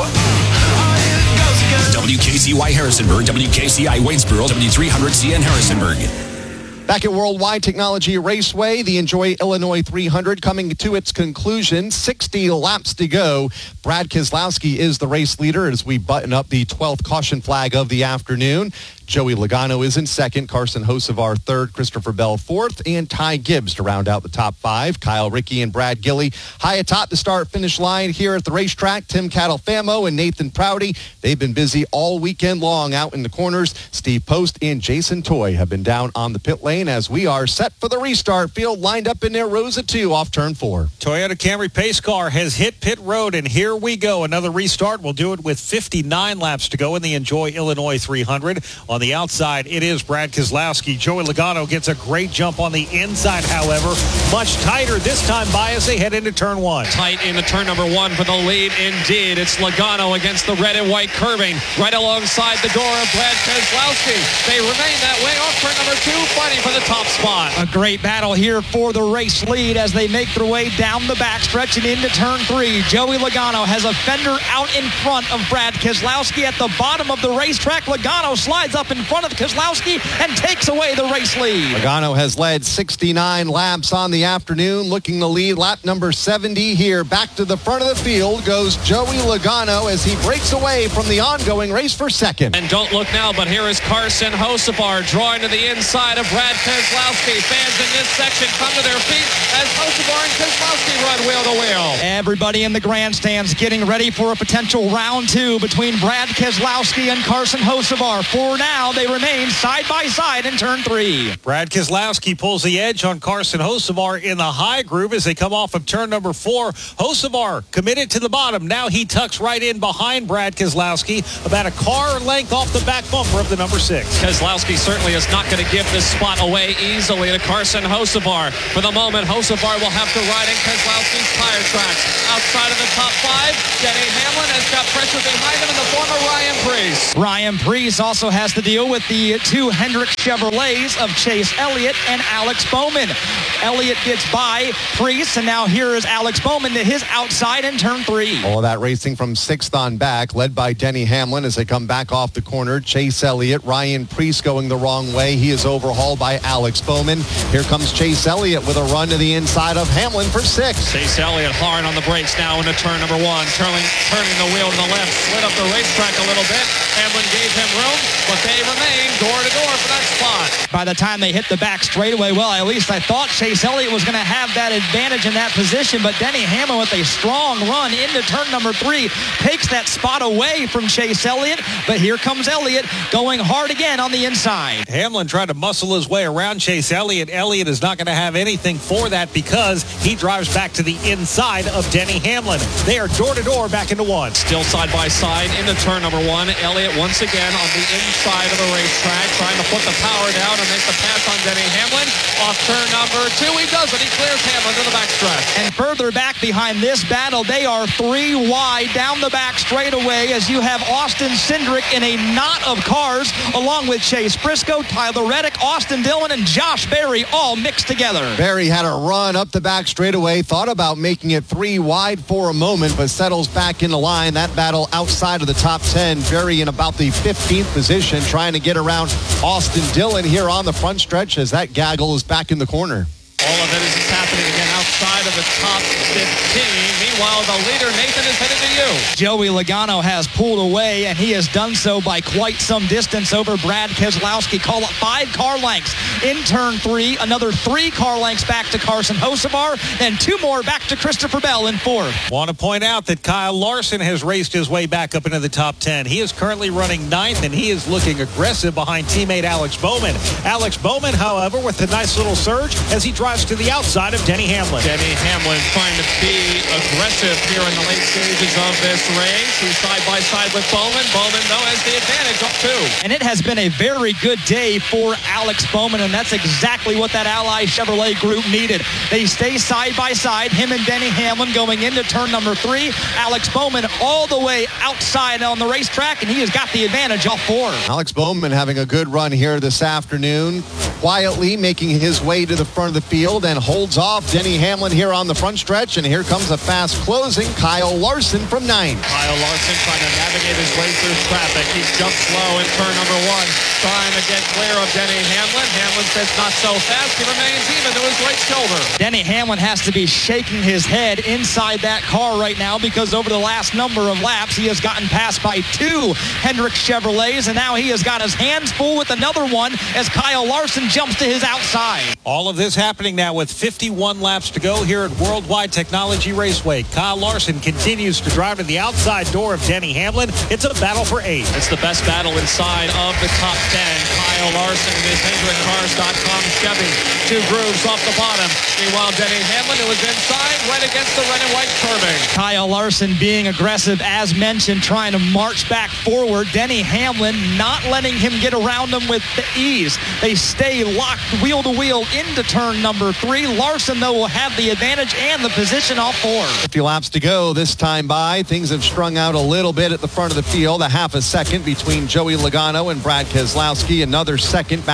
WKCY Harrisonburg, WKCI Waynesboro, W300CN Harrisonburg. Back at Worldwide Technology Raceway, the Enjoy Illinois 300 coming to its conclusion. 60 laps to go. Brad Keselowski is the race leader as we button up the 12th caution flag of the afternoon. Joey Logano is in second, Carson Hocevar third, Christopher Bell fourth, and Ty Gibbs to round out the top 5. Kyle Rickey and Brad Gilly high atop the start-finish line here at the racetrack. Tim Catalfamo and Nathan Prouty, they've been busy all weekend long out in the corners. Steve Post and Jason Toy have been down on the pit lane as we are set for the restart. Field lined up in their rows of 2 off turn 4. Toyota Camry pace car has hit pit road, and here we go. Another restart. We'll do it with 59 laps to go in the Enjoy Illinois 300. On the outside, it is Brad Keselowski. Joey Logano gets a great jump on the inside, however. Much tighter this time by as they head into turn 1. Tight into turn number 1 for the lead indeed. It's Logano against the red and white curving right alongside the door of Brad Keselowski. They remain that way off turn number 2, fighting for the top spot. A great battle here for the race lead as they make their way down the backstretch and into turn 3. Joey Logano has a fender out in front of Brad Keselowski at the bottom of the racetrack. Logano slides up up in front of Keselowski and takes away the race lead. Logano has led 69 laps on the afternoon, looking to lead lap number 70 here. Back to the front of the field goes Joey Logano as he breaks away from the ongoing race for second. And don't look now, but here is Carson Hocevar drawing to the inside of Brad Keselowski. Fans in this section come to their feet as Hocevar and Keselowski run wheel to wheel. Everybody in the grandstands getting ready for a potential round two between Brad Keselowski and Carson Hocevar. For now, they remain side by side in turn 3. Brad Keselowski pulls the edge on Carson Hocevar in the high groove as they come off of turn number 4. Hocevar committed to the bottom. Now he tucks right in behind Brad Keselowski, about a car length off the back bumper of the number 6. Keselowski certainly is not going to give this spot away easily to Carson Hocevar. For the moment, Hocevar will have to ride in Keselowski's tire tracks. Outside of the top 5, Denny Hamlin has got pressure behind him in the form of Ryan Preece. Ryan Preece also has to deal with the 2 Hendrick Chevrolets of Chase Elliott and Alex Bowman. Elliott gets by Preece, and now here is Alex Bowman to his outside in turn 3. All of that racing from 6th on back, led by Denny Hamlin as they come back off the corner. Chase Elliott, Ryan Preece going the wrong way. He is overhauled by Alex Bowman. Here comes Chase Elliott with a run to the inside of Hamlin for 6. Chase Elliott hard on the brakes now into turn number 1. Turning the wheel to the left, slid up the racetrack a little bit. Hamlin gave him room, but they remain door to door for that spot. By the time they hit the back straightaway, well, at least I thought Chase Elliott was going to have that advantage in that position, but Denny Hamlin with a strong run into turn number 3 takes that spot away from Chase Elliott, but here comes Elliott going hard again on the inside. Hamlin tried to muscle his way around Chase Elliott. Elliott is not going to have anything for that because he drives back to the inside of Denny Hamlin. They are door to door back into 1. Still side by side into turn number 1. Elliott once again on the inside of the racetrack, trying to put the power down and make the pass on Denny Hamlin. Off turn number 2, he does it. He clears Hamlin to the backstretch. And further back behind this battle, they are 3 wide down the back straightaway as you have Austin Cindric in a knot of cars, along with Chase Briscoe, Tyler Reddick, Austin Dillon, and Josh Berry all mixed together. Berry had a run up the back straightaway, thought about making it 3 wide for a moment, but settles back in the line. That battle outside of the top 10. Berry in about the 15th position, trying to get around Austin Dillon here on the front stretch as that gaggle is back in the corner. All of it is happening again outside of the top 15. Meanwhile, the leader, Nathan, is headed to you. Joey Logano has pulled away, and he has done so by quite some distance over Brad Keselowski. Call it 5 car lengths in turn 3. Another 3 car lengths back to Carson Hocevar, and 2 more back to Christopher Bell in 4th. Want to point out that Kyle Larson has raced his way back up into the top 10. He is currently running 9th, and he is looking aggressive behind teammate Alex Bowman. Alex Bowman, however, with a nice little surge as he drives to the outside of Denny Hamlin. Denny Hamlin trying to be aggressive here in the late stages of this race. He's side by side with Bowman. Bowman, though, has the advantage up 2. And it has been a very good day for Alex Bowman, and that's exactly what that Ally Chevrolet group needed. They stay side by side, him and Denny Hamlin going into turn number 3. Alex Bowman all the way outside on the racetrack, and he has got the advantage off 4. Alex Bowman having a good run here this afternoon, quietly making his way to the front of the field and holds off Denny Hamlin here on the front stretch. And here comes a fast closing Kyle Larson from 9th. Kyle Larson trying to navigate his way through traffic. He's jumped slow in turn number 1, trying to get clear of Denny Hamlin. Hamlin says not so fast. He remains even to his right shoulder. Denny Hamlin has to be shaking his head inside that car right now because over the last number of laps, he has gotten passed by 2 Hendrick Chevrolets, and now he has got his hands full with another one as Kyle Larson jumps to his outside. All of this happening now with 51 laps to go here at Worldwide Technology Raceway. Kyle Larson continues to drive to the outside door of Denny Hamlin. It's a battle for 8. It's the best battle inside of the top 10. Kyle Larson in his HendrickCars.com Chevy. 2 grooves off the bottom. Meanwhile, Denny Hamlin, who is inside, right against the red and white curbing. Kyle Larson being aggressive, as mentioned, trying to march back forward. Denny Hamlin not letting him get around him with the ease. They stay locked wheel to wheel into turn number 3. Larson, though, will have the advantage and the position off 4. A few laps to go this time by. Things have strung out a little bit at the front of the field. A half a second between Joey Logano and Brad Keselowski. Another second back to Carson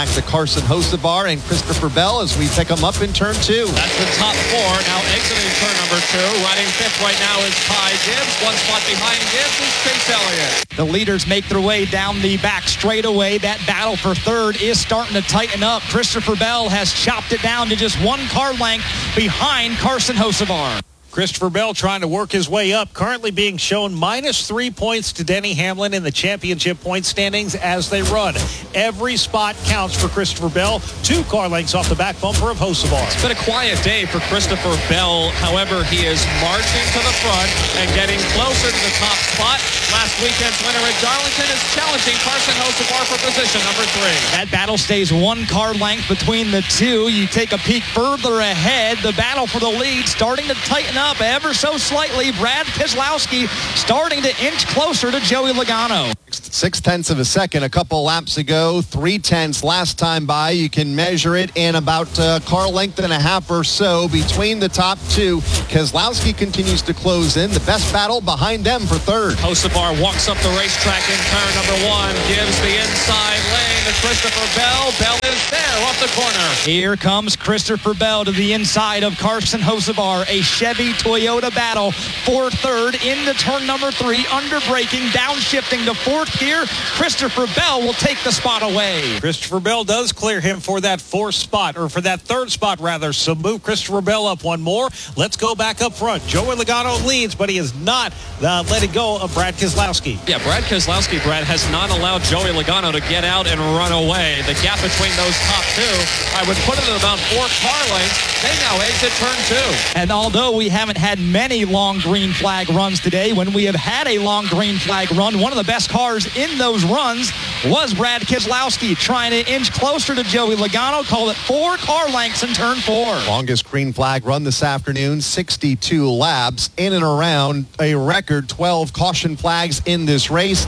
Carson Hocevar and Christopher Bell as we pick them up in turn 2. That's the top 4. Now exiting turn number 2. Riding 5th right now is Ty Gibbs. One spot behind Gibbs is Chase Elliott. The leaders make their way down the back straightaway. That battle for third is starting to tighten up. Christopher Bell has chopped it down to just 1 car length behind Carson Hocevar. Christopher Bell trying to work his way up, currently being shown -3 points to Denny Hamlin in the championship point standings as they run. Every spot counts for Christopher Bell. 2 car lengths off the back bumper of Hocevar. It's been a quiet day for Christopher Bell. However, he is marching to the front and getting closer to the top spot. Last weekend's winner at Darlington is challenging Carson Hocevar for position number 3. That battle stays 1 car length between the two. You take a peek further ahead. The battle for the lead starting to tighten up ever so slightly. Brad Keselowski starting to inch closer to Joey Logano. 0.6 of a second a couple laps ago. 0.3 last time by. You can measure it in about a car length and a half or so between the top 2. Keselowski continues to close in. The best battle behind them for third. Hocevar walks up the racetrack in turn number 1. Gives the inside lane to Christopher Bell. Bell is there off the corner. Here comes Christopher Bell to the inside of Carson Hocevar. A Chevy Toyota battle for third into turn number 3. Under braking, downshifting to 4th gear. Christopher Bell will take the spot away. Christopher Bell does clear him for that 4th spot, or for that 3rd spot rather. So move Christopher Bell up 1 more. Let's go back up front. Joey Logano leads, but he is not letting go of Brad Keselowski. Yeah, Brad Keselowski, Brad, has not allowed Joey Logano to get out and run away. The gap between those top 2, I would put it at about 4 car lengths. They now exit turn 2. And although we haven't had many long green flag runs today, when we have had a long green flag run, one of the best cars in those runs was Brad Keselowski, trying to inch closer to Joey Logano. Call it 4 car lengths in turn 4. Longest green flag run this afternoon, 62 laps, in and around a record 12 caution flags in this race.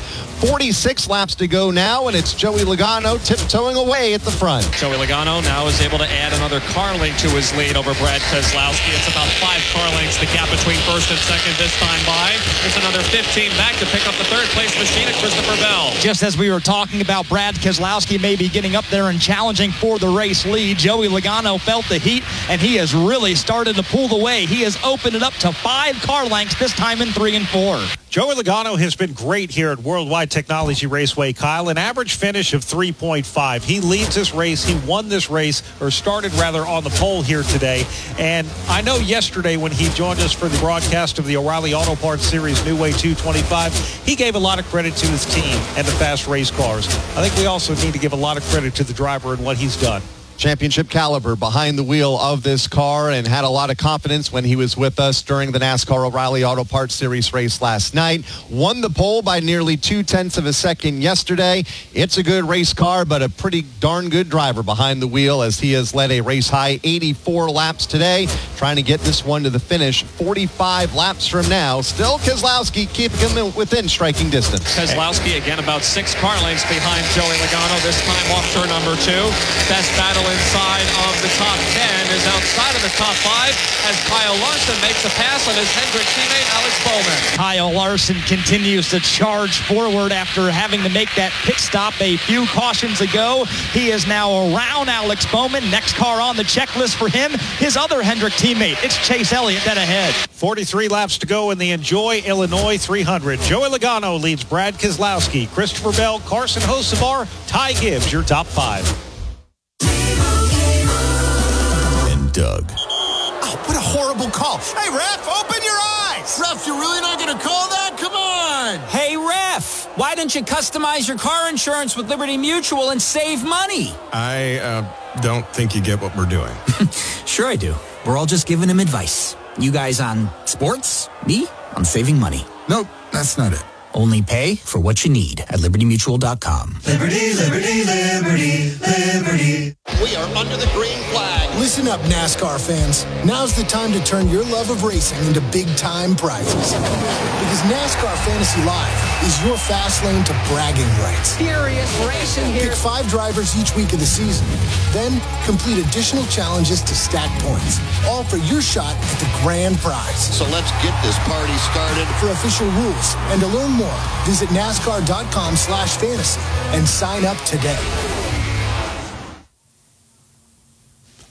46 laps to go now, and it's Joey Logano tiptoeing away at the front. Joey Logano now is able to add another car length to his lead over Brad Keselowski. It's about 5 car lengths, the gap between first and second this time by. There's another 15 back to pick up the 3rd place machine at Christopher Bell. Just as we were talking about Brad Keselowski maybe getting up there and challenging for the race lead, Joey Logano felt the heat, and he has really started to pull the way. He has opened it up to 5 car lengths, this time in 3 and 4. Joey Logano has been great here at Worldwide Technology Raceway, Kyle. An average finish of 3.5. He leads this race. He won this race, or started rather, on the pole here today. And I know yesterday when he joined us for the broadcast of the O'Reilly Auto Parts Series New Way 225, he gave a lot of credit to his team and the fast race cars. I think we also need to give a lot of credit to the driver and what he's done. Championship caliber behind the wheel of this car, and had a lot of confidence when he was with us during the NASCAR O'Reilly Auto Parts Series race last night. Won the pole by nearly 0.2 of a second yesterday. It's a good race car, but a pretty darn good driver behind the wheel, as he has led a race high 84 laps today, trying to get this one to the finish 45 laps from now. Still Keselowski keeping him within striking distance. Keselowski again about 6 car lengths behind Joey Logano, this time off turn number 2. Best battle inside of the top 10 is outside of the top 5 as Kyle Larson makes a pass on his Hendrick teammate Alex Bowman. Kyle Larson continues to charge forward after having to make that pit stop a few cautions ago. He is now around Alex Bowman. Next car on the checklist for him, his other Hendrick teammate. It's Chase Elliott dead ahead. 43 laps to go in the Enjoy Illinois 300. Joey Logano leads Brad Keselowski, Christopher Bell, Carson Hocevar, Ty Gibbs, your top 5. Doug. Oh, what a horrible call. Hey, ref, open your eyes. Ref, you're really not going to call that? Come on. Hey, ref, why don't you customize your car insurance with Liberty Mutual and save money? I don't think you get what we're doing. Sure I do. We're all just giving him advice. You guys on sports, me on saving money. Nope, that's not it. Only pay for what you need at LibertyMutual.com. Liberty, liberty, liberty, liberty. We are under the green flag. Listen up, NASCAR fans. Now's the time to turn your love of racing into big-time prizes. Because NASCAR Fantasy Live is your fast lane to bragging rights. Furious racing here. Pick 5 drivers each week of the season. Then complete additional challenges to stack points. All for your shot at the grand prize. So let's get this party started. For official rules and to learn more, visit NASCAR.com/fantasy and sign up today.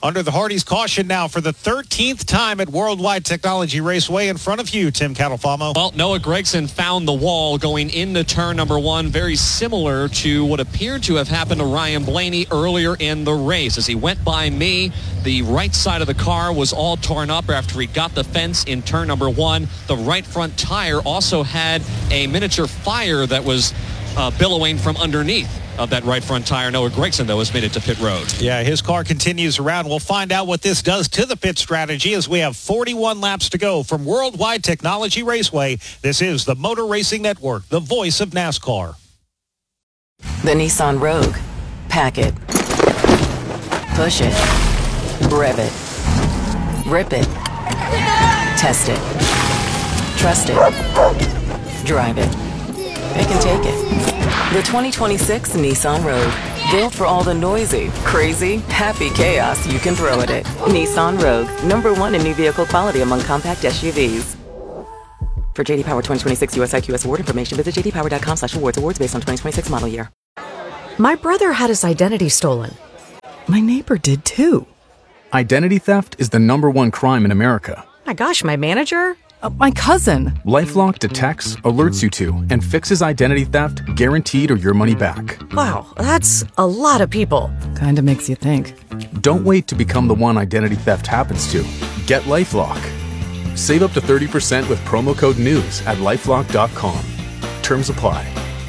Under the Hardee's caution now for the 13th time at Worldwide Technology Raceway. In front of you, Tim Catalfamo. Well, Noah Gragson found the wall going into turn number 1, very similar to what appeared to have happened to Ryan Blaney earlier in the race. As he went by me, the right side of the car was all torn up after he got the fence in turn number 1. The right front tire also had a miniature fire that was billowing from underneath of that right front tire. Noah Gragson, though, has made it to pit road. Yeah, his car continues around. We'll find out what this does to the pit strategy as we have 41 laps to go from Worldwide Technology Raceway. This is the Motor Racing Network, the voice of NASCAR. The Nissan Rogue. Pack it. Push it. Rev it. Rip it. Test it. Trust it. Drive it. It can take it. The 2026 Nissan Rogue. Built for all the noisy, crazy, happy chaos you can throw at it. Nissan Rogue. #1 in new vehicle quality among compact SUVs. For JD Power 2026 US IQS award information, visit jdpower.com/awards. Awards based on 2026 model year. My brother had his identity stolen. My neighbor did too. Identity theft is the #1 crime in America. My gosh, my manager? My cousin. LifeLock detects, alerts you to, and fixes identity theft guaranteed or your money back. Wow, that's a lot of people. Kinda makes you think. Don't wait to become the one identity theft happens to. Get LifeLock. Save up to 30% with promo code NEWS at LifeLock.com. Terms apply.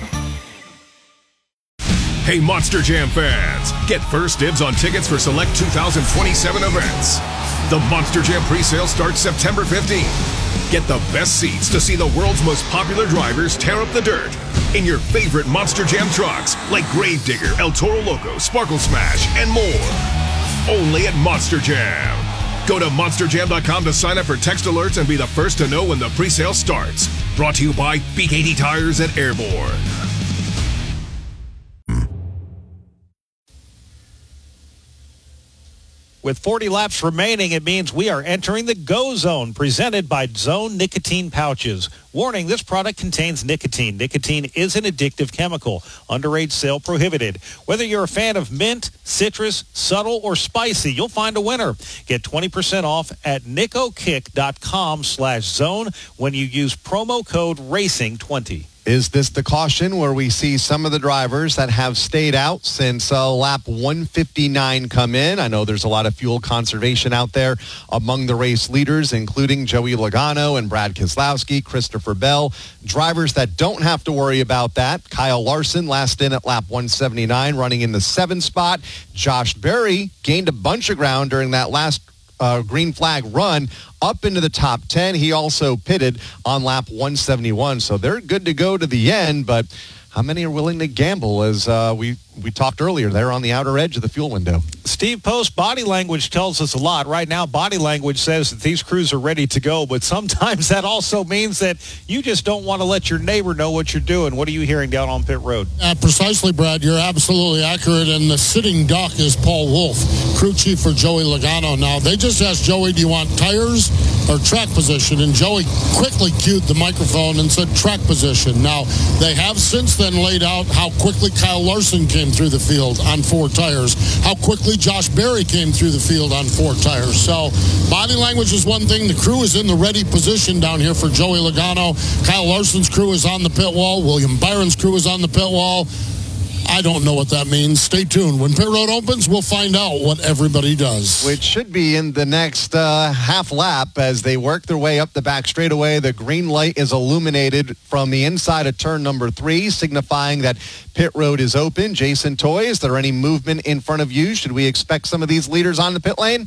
Hey, Monster Jam fans! Get first dibs on tickets for select 2027 events. The Monster Jam pre-sale starts September 15th. Get the best seats to see the world's most popular drivers tear up the dirt in your favorite Monster Jam trucks like Gravedigger, El Toro Loco, Sparkle Smash, and more. Only at Monster Jam. Go to monsterjam.com to sign up for text alerts and be the first to know when the pre-sale starts. Brought to you by B80 Tires at Airborne. With 40 laps remaining, it means we are entering the Go Zone, presented by Zone Nicotine Pouches. Warning, this product contains nicotine. Nicotine is an addictive chemical. Underage sale prohibited. Whether you're a fan of mint, citrus, subtle, or spicy, you'll find a winner. Get 20% off at nicokick.com/zone when you use promo code RACING20. Is this the caution where we see some of the drivers that have stayed out since lap 159 come in? I know there's a lot of fuel conservation out there among the race leaders, including Joey Logano and Brad Keselowski, Christopher Bell. Drivers that don't have to worry about that. Kyle Larson last in at lap 179, running in the 7th spot. Josh Berry gained a bunch of ground during that last green flag run up into the top 10. He also pitted on lap 171. So they're good to go to the end, but how many are willing to gamble? As we talked earlier, they're on the outer edge of the fuel window. Steve Post, body language tells us a lot. Right now, body language says that these crews are ready to go, but sometimes that also means that you just don't want to let your neighbor know what you're doing. What are you hearing down on pit road? Precisely, Brad. You're absolutely accurate, and the sitting duck is Paul Wolf, crew chief for Joey Logano. Now, they just asked Joey, do you want tires or track position? And Joey quickly cued the microphone and said track position. Now, they have since then laid out how quickly Kyle Larson came through the field on 4 tires, how quickly Josh Berry came through the field on 4 tires. So body language is one thing. The crew is in the ready position down here for Joey Logano. Kyle Larson's crew is on the pit wall. William Byron's crew is on the pit wall. I don't know what that means. Stay tuned. When pit road opens, we'll find out what everybody does. Which should be in the next half lap as they work their way up the back straightaway. The green light is illuminated from the inside of turn number 3, signifying that pit road is open. Jason Toy, is there any movement in front of you? Should we expect some of these leaders on the pit lane?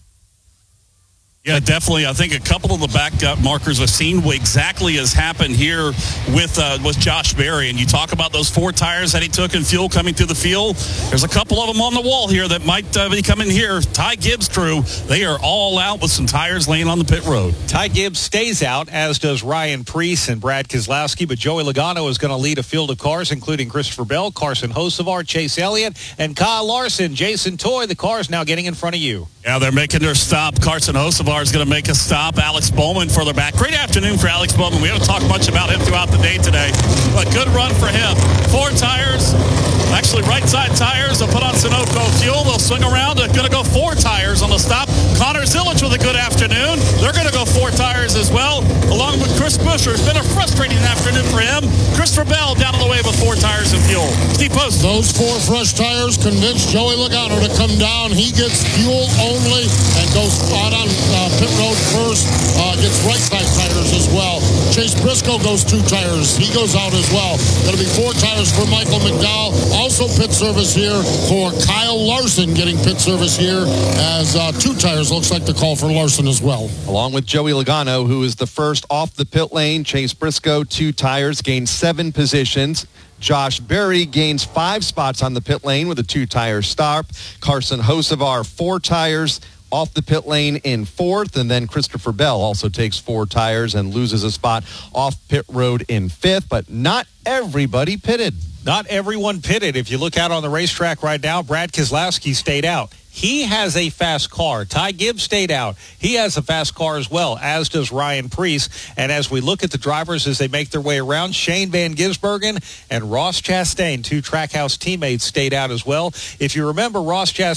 Yeah, definitely. I think a couple of the back markers have seen what exactly has happened here with Josh Berry. And you talk about those 4 tires that he took in fuel coming through the field. There's a couple of them on the wall here that might be coming here. Ty Gibbs' crew, they are all out with some tires laying on the pit road. Ty Gibbs stays out, as does Ryan Preece and Brad Keselowski. But Joey Logano is going to lead a field of cars, including Christopher Bell, Carson Hocevar, Chase Elliott, and Kyle Larson. Jason Toy, the car's now getting in front of you. Yeah, they're making their stop. Carson Hocevar is going to make a stop. Alex Bowman further back. Great afternoon for Alex Bowman. We haven't talked much about him throughout the day today, but good run for him. 4 tires. Actually, right side tires. They'll put on Sunoco fuel. They'll swing around. They're going to go 4 tires on the stop. Connor Zilic with a good afternoon. They're going to go 4 tires as well, along with Chris Buescher. It's been a frustrating afternoon for him. Christopher Bell down on the way with 4 tires and fuel. Steve Post. Those 4 fresh tires convinced Joey Logano to come down. He gets fuel only and goes out on pit road first. Gets right side tires as well. Chase Briscoe goes 2 tires. He goes out as well. Going to be 4 tires for Michael McDowell. Also pit service here for Kyle Larson, getting pit service here as 2 tires. Looks like the call for Larson as well. Along with Joey Logano, who is the first off the pit lane. Chase Briscoe, 2 tires, gains 7 positions. Josh Berry gains 5 spots on the pit lane with a 2-tire stop. Carson Hocevar, 4 tires off the pit lane in 4th. And then Christopher Bell also takes 4 tires and loses a spot off pit road in 5th. But not everybody pitted. Not everyone pitted. If you look out on the racetrack right now, Brad Keselowski stayed out. He has a fast car. Ty Gibbs stayed out. He has a fast car as well, as does Ryan Preece. And as we look at the drivers as they make their way around, Shane Van Gisbergen and Ross Chastain, 2 Trackhouse teammates, stayed out as well. If you remember, Ross Chastain